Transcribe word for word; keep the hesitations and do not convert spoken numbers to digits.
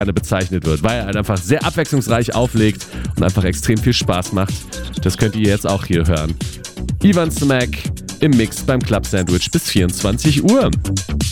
gerne bezeichnet wird, weil er halt einfach sehr abwechslungsreich auflegt und einfach extrem viel Spaß macht. Das könnt ihr jetzt auch hier hören. Ivan Smack im Mix beim Club Sandwich bis vierundzwanzig Uhr.